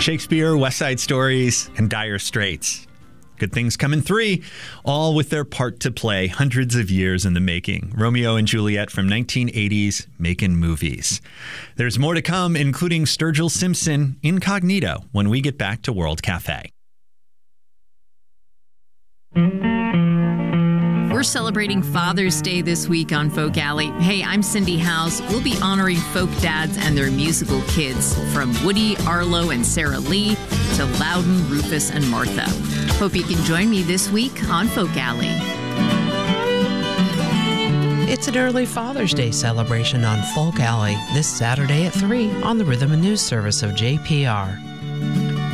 Shakespeare, West Side Stories, and Dire Straits. Good Things Come in 3, all with their part to play, hundreds of years in the making. Romeo and Juliet from 1980s, making movies. There's more to come, including Sturgill Simpson incognito when we get back to World Cafe. We're celebrating Father's Day this week on Folk Alley. Hey, I'm Cindy House. We'll be honoring folk dads and their musical kids, from Woody, Arlo, and Sarah Lee to Loudon, Rufus, and Martha. Hope you can join me this week on Folk Alley. It's an early Father's Day celebration on Folk Alley this Saturday at 3 on the Rhythm and News service of JPR.